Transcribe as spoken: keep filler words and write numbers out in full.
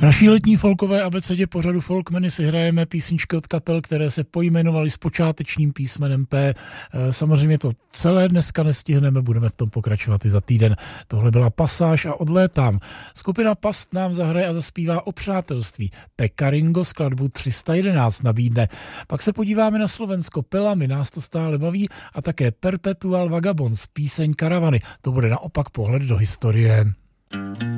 naší letní folkové abecedě pořadu Folkmeny si hrajeme písničky od kapel, které se pojmenovaly s počátečním písmenem P. Samozřejmě to celé dneska nestihneme, budeme v tom pokračovat i za týden. Tohle byla Pasáž a Odlétám. Skupina Past nám zahraje a zaspívá o přátelství. Pekaringo skladbu tři sta jedenáct nabídne. Pak se podíváme na Slovensko. Pelami nás to stále baví a také Perpetual Vagabonds, píseň Karavany. To bude naopak pohled do historie.